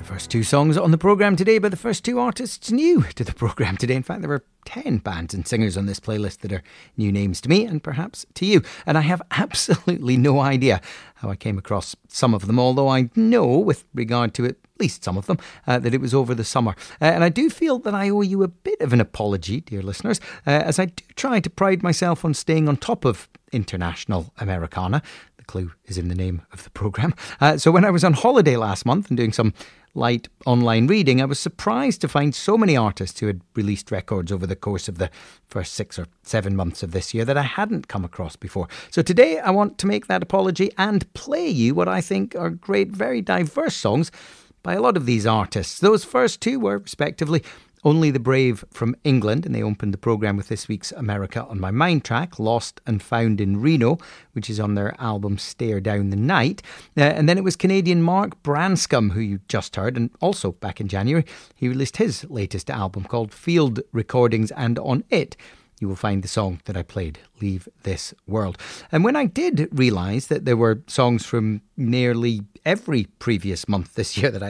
First two songs on the programme today by the first two artists new to the programme today. In fact, there were 10 bands and singers on this playlist that are new names to me and perhaps to you. And I have absolutely no idea how I came across some of them, although I know, with regard to at least some of them, that it was over the summer. And I do feel that I owe you a bit of an apology, dear listeners, as I do try to pride myself on staying on top of international Americana. The clue is in the name of the programme. So when I was on holiday last month and doing some light online reading, I was surprised to find so many artists who had released records over the course of the first 6 or 7 months of this year that I hadn't come across before. So today I want to make that apology and play you what I think are great, very diverse songs by a lot of these artists. Those first two were, respectively, Only the Brave from England, and they opened the programme with this week's America on My Mind track, Lost and Found in Reno, which is on their album Stare Down the Night. And then it was Canadian Mark Branscombe, who you just heard, and also back in January, he released his latest album called Field Recordings, and on it, you will find the song that I played, Leave This World. And when I did realise that there were songs from nearly every previous month this year that I